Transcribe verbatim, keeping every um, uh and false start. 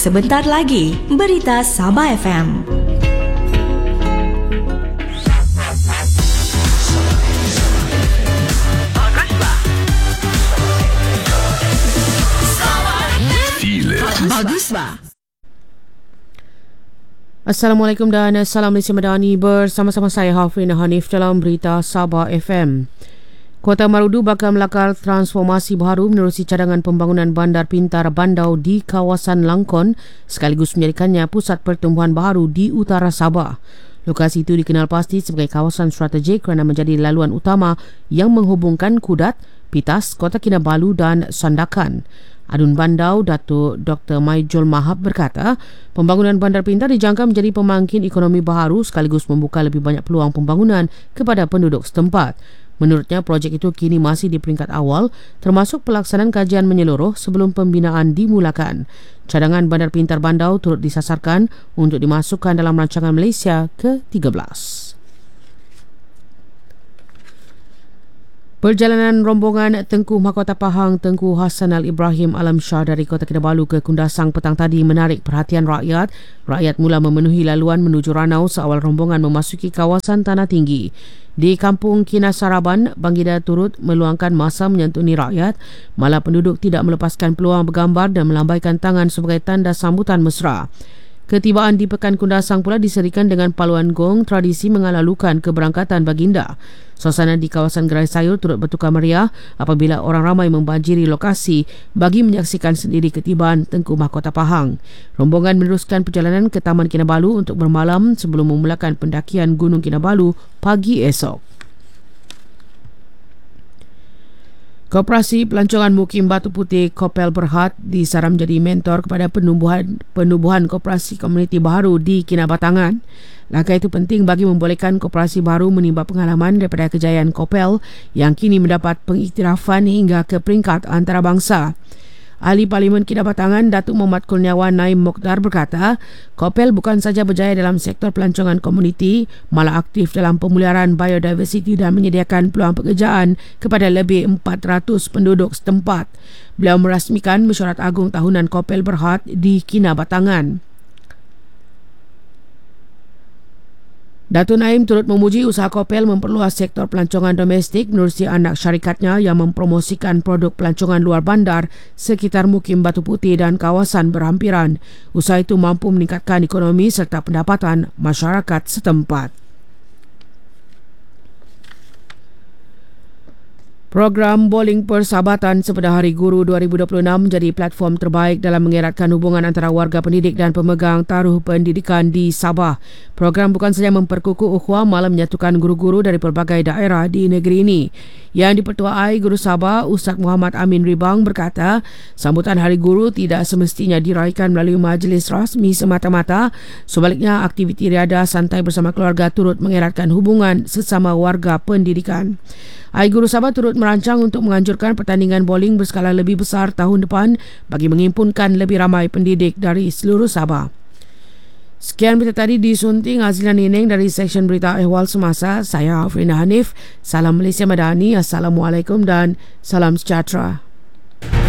Sebentar lagi, Berita Sabah F M. Baguslah. Assalamualaikum dan salam Malaysia Madani, bersama-sama saya Hafrin Hanif dalam Berita Sabah F M. Kota Marudu bakal melakar transformasi baru menerusi cadangan pembangunan bandar pintar Bandau di kawasan Langkon sekaligus menjadikannya pusat pertumbuhan baru di utara Sabah. Lokasi itu dikenal pasti sebagai kawasan strategik kerana menjadi laluan utama yang menghubungkan Kudat, Pitas, Kota Kinabalu dan Sandakan. Adun Bandau, Datuk Doktor Maijul Mahab berkata, pembangunan bandar pintar dijangka menjadi pemangkin ekonomi baharu sekaligus membuka lebih banyak peluang pembangunan kepada penduduk setempat. Menurutnya, projek itu kini masih di peringkat awal termasuk pelaksanaan kajian menyeluruh sebelum pembinaan dimulakan. Cadangan bandar pintar Bandau turut disasarkan untuk dimasukkan dalam rancangan Malaysia ke tiga belas. Perjalanan rombongan Tengku Mahkota Pahang Tengku Hassanal Ibrahim Alam Shah dari Kota Kinabalu ke Kundasang petang tadi menarik perhatian rakyat. Rakyat mula memenuhi laluan menuju Ranau seawal rombongan memasuki kawasan Tanah Tinggi. Di Kampung Kinasaraban, Baginda turut meluangkan masa menyantuni rakyat. Malah penduduk tidak melepaskan peluang bergambar dan melambaikan tangan sebagai tanda sambutan mesra. Ketibaan di Pekan Kundasang pula diserikan dengan paluan gong tradisi mengalalukan keberangkatan baginda. Suasana di kawasan Gerai Sayur turut bertukar meriah apabila orang ramai membanjiri lokasi bagi menyaksikan sendiri ketibaan Tengku Mahkota Pahang. Rombongan meneruskan perjalanan ke Taman Kinabalu untuk bermalam sebelum memulakan pendakian Gunung Kinabalu pagi esok. Koperasi Pelancongan Mukim Batu Putih Kopel Berhad disaram jadi mentor kepada penubuhan penubuhan koperasi komuniti baru di Kinabatangan. Langkah itu penting bagi membolehkan koperasi baru menimba pengalaman daripada kejayaan Kopel yang kini mendapat pengiktirafan hingga ke peringkat antarabangsa. Ahli Parlimen Kinabatangan Datuk Muhammad Kurniawan Naim Mokhtar berkata, Kopel bukan saja berjaya dalam sektor pelancongan komuniti, malah aktif dalam pemeliharaan biodiversiti dan menyediakan peluang pekerjaan kepada lebih empat ratus penduduk setempat. Beliau merasmikan mesyuarat agung tahunan Kopel Berhad di Kinabatangan. Datuk Naim turut memuji usaha Kopel memperluas sektor pelancongan domestik menerusi anak syarikatnya yang mempromosikan produk pelancongan luar bandar sekitar Mukim Batu Putih dan kawasan berhampiran. Usaha itu mampu meningkatkan ekonomi serta pendapatan masyarakat setempat. Program Bowling Persahabatan Sepeda Hari Guru dua ribu dua puluh enam menjadi platform terbaik dalam mengeratkan hubungan antara warga pendidik dan pemegang taruh pendidikan di Sabah. Program bukan saja memperkukuh ukhuwah, malah menyatukan guru-guru dari pelbagai daerah di negeri ini. Yang dipertuai Guru Sabah, Ustaz Muhammad Amin Ribang berkata, sambutan Hari Guru tidak semestinya diraikan melalui majlis rasmi semata-mata. Sebaliknya, aktiviti riadah santai bersama keluarga turut mengeratkan hubungan sesama warga pendidikan. Hai Guru Sabah turut merancang untuk menganjurkan pertandingan bowling berskala lebih besar tahun depan bagi menghimpunkan lebih ramai pendidik dari seluruh Sabah. Sekian berita tadi disunting hazilan Neneng dari Seksyen Berita Ehwal Semasa. Saya Hafrina Hanif. Salam Malaysia Madani. Assalamualaikum dan salam sejahtera.